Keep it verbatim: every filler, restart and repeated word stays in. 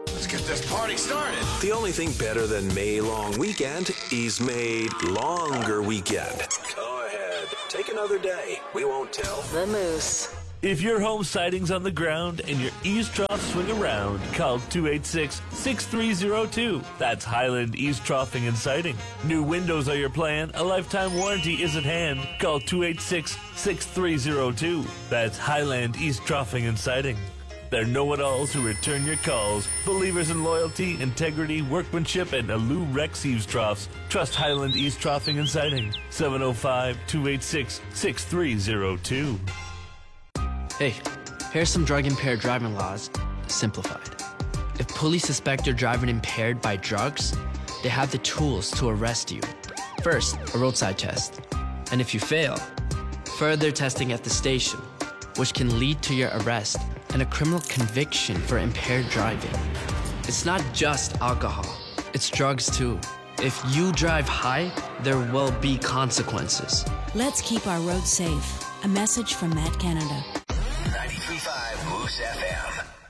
Let's get this party started. The only thing better than May long weekend is made longer weekend. Go ahead. Take another day. We won't tell. The Moose. If your home siding's on the ground and your eaves troughs swing around, call two eight six, six three zero two. That's Highland Eaves Troughing and Siding. New windows are your plan. A lifetime warranty is at hand. Call two eight six, six three zero two. That's Highland Eaves Troughing and Siding. They're know-it-alls who return your calls. Believers in loyalty, integrity, workmanship, and Alu Rex Eaves Troughs. Trust Highland Eaves Troughing and Siding. seven oh five, two eight six, six three zero two. Hey, here's some drug-impaired driving laws, simplified. If police suspect you're driving impaired by drugs, they have the tools to arrest you. First, a roadside test. And if you fail, further testing at the station, which can lead to your arrest and a criminal conviction for impaired driving. It's not just alcohol, it's drugs too. If you drive high, there will be consequences. Let's keep our roads safe. A message from Matt Canada. ninety-three point five Moose F M.